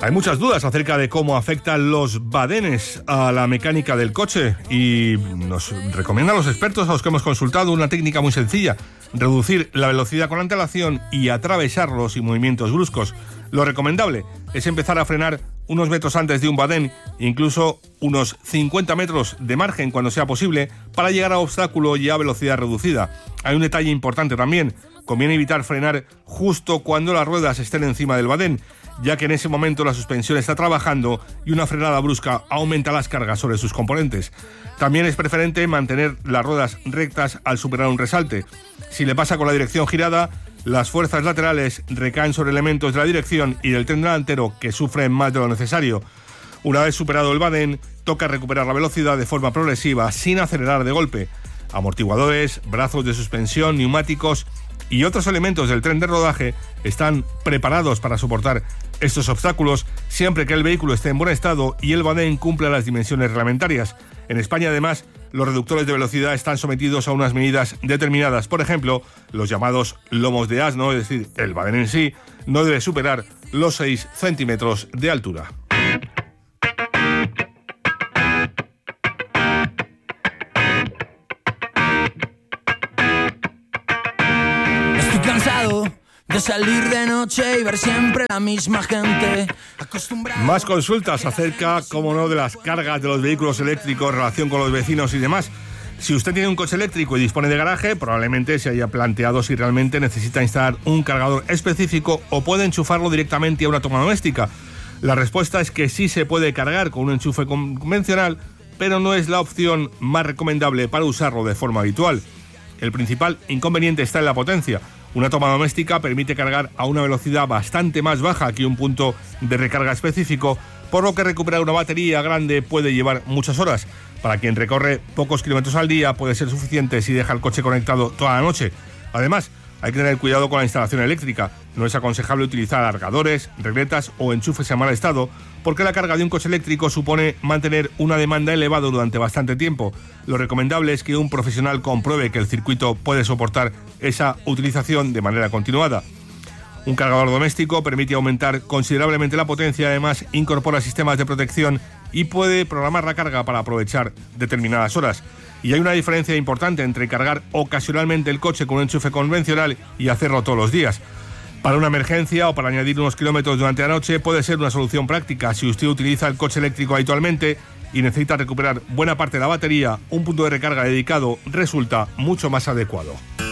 Hay muchas dudas acerca de cómo afectan los badenes a la mecánica del coche y nos recomiendan los expertos a los que hemos consultado una técnica muy sencilla: reducir la velocidad con antelación y atravesarlos sin movimientos bruscos. Lo recomendable es empezar a frenar unos metros antes de un badén, incluso unos 50 metros de margen cuando sea posible, para llegar a obstáculo y a velocidad reducida. Hay un detalle importante también: conviene evitar frenar justo cuando las ruedas estén encima del badén, ya que en ese momento la suspensión está trabajando y una frenada brusca aumenta las cargas sobre sus componentes. También es preferente mantener las ruedas rectas al superar un resalte. Si le pasa con la dirección girada, las fuerzas laterales recaen sobre elementos de la dirección y del tren delantero, que sufren más de lo necesario. Una vez superado el badén, toca recuperar la velocidad de forma progresiva sin acelerar de golpe. Amortiguadores, brazos de suspensión, neumáticos y otros elementos del tren de rodaje están preparados para soportar estos obstáculos siempre que el vehículo esté en buen estado y el badén cumpla las dimensiones reglamentarias. En España, además, los reductores de velocidad están sometidos a unas medidas determinadas. Por ejemplo, los llamados lomos de asno, es decir, el badén en sí, no debe superar los 6 centímetros de altura. De salir de noche y ver siempre la misma gente. Más consultas acerca, como no, de las cargas de los vehículos eléctricos en relación con los vecinos y demás. Si usted tiene un coche eléctrico y dispone de garaje, probablemente se haya planteado si realmente necesita instalar un cargador específico o puede enchufarlo directamente a una toma doméstica. La respuesta es que sí se puede cargar con un enchufe convencional, pero no es la opción más recomendable para usarlo de forma habitual. El principal inconveniente está en la potencia. Una toma doméstica permite cargar a una velocidad bastante más baja que un punto de recarga específico, por lo que recuperar una batería grande puede llevar muchas horas. Para quien recorre pocos kilómetros al día puede ser suficiente si deja el coche conectado toda la noche. Además, hay que tener cuidado con la instalación eléctrica. No es aconsejable utilizar alargadores, regletas o enchufes en mal estado, porque la carga de un coche eléctrico supone mantener una demanda elevada durante bastante tiempo. Lo recomendable es que un profesional compruebe que el circuito puede soportar esa utilización de manera continuada. Un cargador doméstico permite aumentar considerablemente la potencia, además incorpora sistemas de protección y puede programar la carga para aprovechar determinadas horas. Y hay una diferencia importante entre cargar ocasionalmente el coche con un enchufe convencional y hacerlo todos los días. Para una emergencia o para añadir unos kilómetros durante la noche puede ser una solución práctica. Si usted utiliza el coche eléctrico habitualmente y necesita recuperar buena parte de la batería, un punto de recarga dedicado resulta mucho más adecuado.